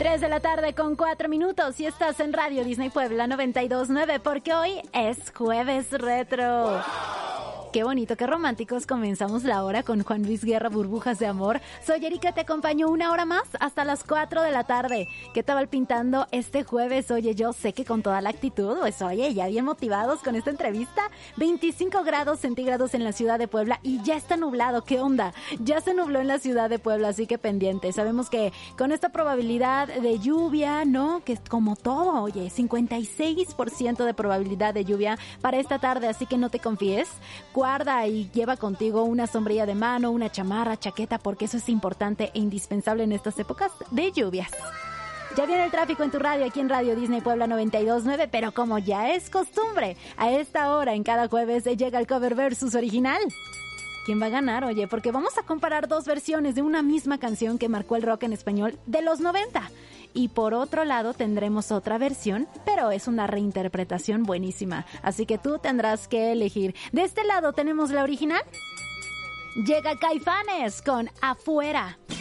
3 de la tarde con 4 minutos y estás en Radio Disney Puebla 92.9 porque hoy es Jueves Retro. ¡Wow! Qué bonito, qué románticos comenzamos la hora con Juan Luis Guerra, Burbujas de Amor. Soy Erika, te acompaño una hora más hasta las 4 de la tarde. ¿Qué tal pintando este jueves? Oye, yo sé que con toda la actitud, pues oye, ya bien motivados con esta entrevista. 25 grados centígrados en la ciudad de Puebla y ya está nublado. ¿Qué onda? Ya se nubló en la ciudad de Puebla, así que pendiente. Sabemos que con esta probabilidad de lluvia, ¿no? Que es como todo, oye, 56% de probabilidad de lluvia para esta tarde, así que no te confíes. Guarda y lleva contigo una sombrilla de mano, una chamarra, chaqueta, porque eso es importante e indispensable en estas épocas de lluvias. Ya viene el tráfico en tu radio, aquí en Radio Disney Puebla 92.9, pero como ya es costumbre, a esta hora en cada jueves llega el cover versus original. ¿Quién va a ganar? Oye, porque vamos a comparar dos versiones de una misma canción que marcó el rock en español de los 90. Y por otro lado tendremos otra versión, pero es una reinterpretación buenísima. Así que tú tendrás que elegir. De este lado tenemos la original. Llega Caifanes con Afuera.